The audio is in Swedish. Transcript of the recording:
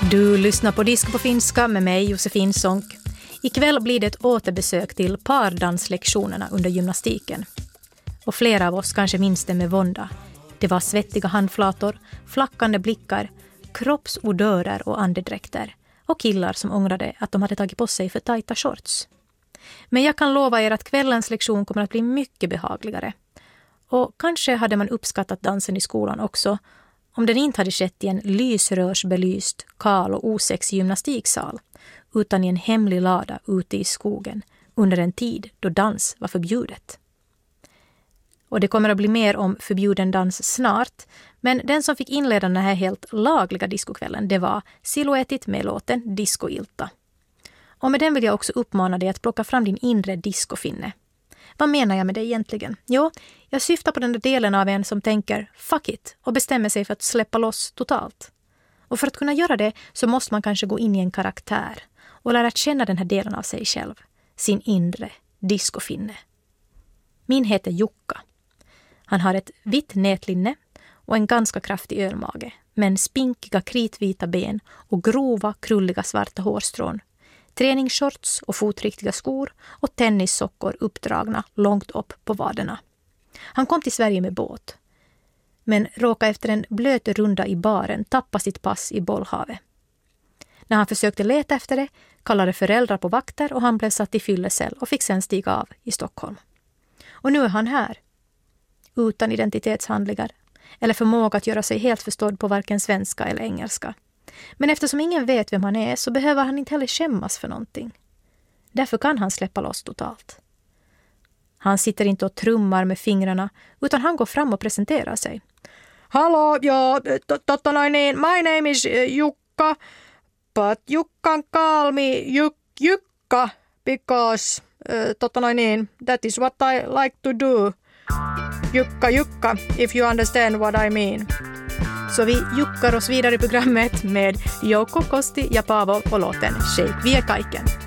Du lyssnar på Disco på finska med mig, Josefin Sonck. Ikväll blir det ett återbesök till pardanslektionerna under gymnastiken. Och flera av oss kanske minns det med vånda. Det var svettiga handflator, flackande blickar, kroppsodörer och andedräkter. Och killar som ångrade att de hade tagit på sig för tajta shorts. Men jag kan lova er att kvällens lektion kommer att bli mycket behagligare. Och kanske hade man uppskattat dansen i skolan också om den inte hade skett i en lysrörsbelyst, kal och osexig gymnastiksal utan i en hemlig lada ute i skogen under en tid då dans var förbjudet. Och det kommer att bli mer om förbjuden dans snart, men den som fick inleda den här helt lagliga diskokvällen, det var Silhouettit med låten Disco Ilta. Och med den vill jag också uppmana dig att plocka fram din inre discofinne. Vad menar jag med det egentligen? Jo, jag syftar på den där delen av en som tänker fuck it och bestämmer sig för att släppa loss totalt. Och för att kunna göra det så måste man kanske gå in i en karaktär och lära känna den här delen av sig själv, sin inre discofinne. Min heter Jukka. Han har ett vitt nätlinne och en ganska kraftig ölmage, men spinkiga kritvita ben och grova krulliga svarta hårstrån. Träningsshorts och fotriktiga skor och tennissockor uppdragna långt upp på vaderna. Han kom till Sverige med båt, men råkade efter en blöt runda i baren tappa sitt pass i bollhavet. När han försökte leta efter det kallade föräldrar på vakter och han blev satt i fyllecell och fick sen stiga av i Stockholm. Och nu är han här, utan identitetshandlingar eller förmåga att göra sig helt förstådd på varken svenska eller engelska. Men eftersom ingen vet vem han är så behöver han inte heller skämmas för någonting. Därför kan han släppa loss totalt. Han sitter inte och trummar med fingrarna utan han går fram och presenterar sig. Hallå, my name is Jukka, but you can call me Jukka because that is what I like to do. Jukka, if you understand what I mean. Så vi juckar oss vidare i programmet med Jouko Kosti ja Paavo och låten Shake via kaiken.